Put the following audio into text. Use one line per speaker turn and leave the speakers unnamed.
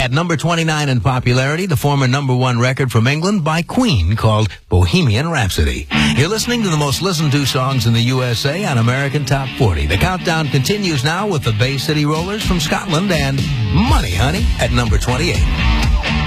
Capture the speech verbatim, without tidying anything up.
At number twenty-nine in popularity, the former number one record from England by Queen called Bohemian Rhapsody. You're listening to the most listened to songs in the U S A on American Top forty. The countdown continues now with the Bay City Rollers from Scotland and Money Honey at number twenty-eight.